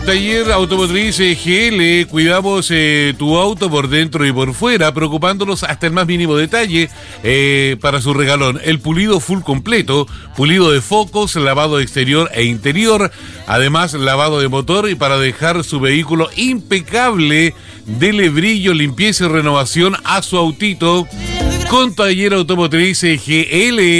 Taller Automotriz GL, cuidamos tu auto por dentro y por fuera, preocupándonos hasta el más mínimo detalle para su regalón. El pulido full completo, pulido de focos, lavado exterior e interior, además lavado de motor y para dejar su vehículo impecable, dele brillo, limpieza y renovación a su autito con Taller Automotriz GL.